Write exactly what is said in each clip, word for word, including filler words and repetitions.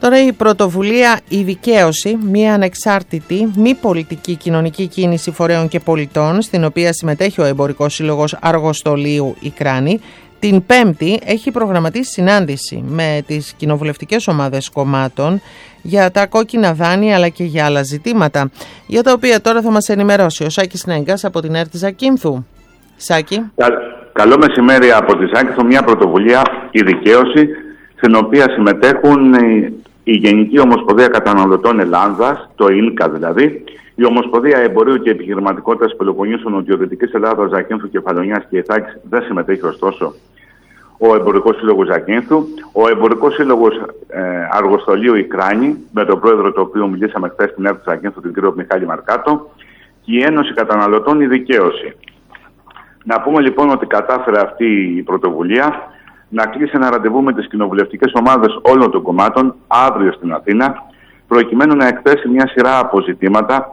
Τώρα η πρωτοβουλία «Η Δικαίωση», μια ανεξάρτητη, μη πολιτική κοινωνική κίνηση φορέων και πολιτών, στην οποία συμμετέχει ο Εμπορικός Σύλλογος Αργοστολίου η Κράνη, την Πέμπτη έχει προγραμματίσει συνάντηση με τις κοινοβουλευτικές ομάδες κομμάτων για τα κόκκινα δάνεια αλλά και για άλλα ζητήματα, για τα οποία τώρα θα μας ενημερώσει ο Σάκης Νέγκας από την ΕΡΤ Ζακίνθου. Σάκη. Καλό μεσημέρι από τη Ζάκυνθου, μια πρωτοβουλία «Η Δικαίωση», στην οποία συμμετέχουν η Γενική Ομοσπονδία Καταναλωτών Ελλάδας, το ΙΝΚΑ δηλαδή, η Ομοσπονδία Εμπορίου και Επιχειρηματικότητας Πελοποννήσου Νοτιοδυτικής Ελλάδας, Ζακίνθου, Κεφαλονιάς και Ιθάκης δεν συμμετέχει ωστόσο ο Εμπορικός Σύλλογος Ζακίνθου, ο Εμπορικός Σύλλογος ε, Αργοστολίου η Κράνη, με τον πρόεδρο το οποίο μιλήσαμε χθες στην ΕΡΤ Ζακίνθου, τον κύριο Μιχάλη Μαρκάτο, και η Ένωση Καταναλωτών «Η Δικαίωση». Να πούμε λοιπόν ότι κατάφερε αυτή η πρωτοβουλία να κλείσει ένα ραντεβού με τις κοινοβουλευτικές ομάδες όλων των κομμάτων αύριο στην Αθήνα, προκειμένου να εκθέσει μια σειρά αποζητήματα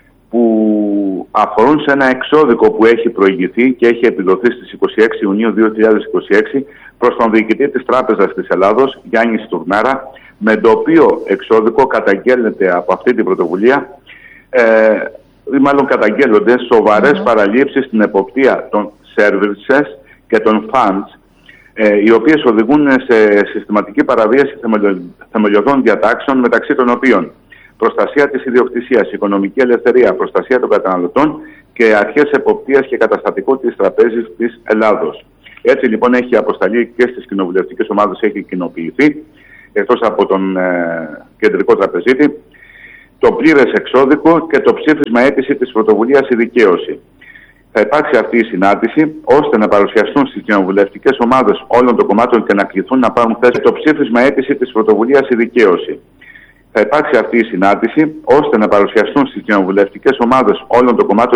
που αφορούν σε ένα εξώδικο που έχει προηγηθεί και έχει επιδοθεί στις είκοσι έξι Ιουνίου δύο χιλιάδες είκοσι έξι προς τον διοικητή της Τράπεζας της Ελλάδος, Γιάννη Στουρνάρα, με το οποίο εξώδικο καταγγέλλεται από αυτή την πρωτοβουλία, ε, ή μάλλον καταγγέλλονται σοβαρές mm. παραλήψεις στην εποπτεία των services και των funds, ε, οι οποίες οδηγούν σε συστηματική παραβίαση θεμελιωδών διατάξεων, μεταξύ των οποίων προστασία της ιδιοκτησίας, οικονομική ελευθερία, προστασία των καταναλωτών και αρχές εποπτείας και καταστατικού της Τραπέζης της Ελλάδος. Έτσι λοιπόν έχει αποσταλεί και στις κοινοβουλευτικές ομάδες, έχει κοινοποιηθεί, εκτός από τον ε, κεντρικό τραπεζίτη, το πλήρες εξώδικο και το ψήφισμα αίτηση της πρωτοβουλίας «Η Δικαίωση». Θα υπάρξει αυτή η συνάντηση ώστε να παρουσιαστούν στις κοινοβουλευτικές ομάδες όλων των κομμάτων και να κληθούν να πάρουν θέση το ψήφισμα αίτηση της πρωτοβουλίας «Η Δικαίωση». Θα υπάρξει αυτή η συνάντηση ώστε να παρουσιαστούν στις κοινοβουλευτικές ομάδες όλων των κομμάτων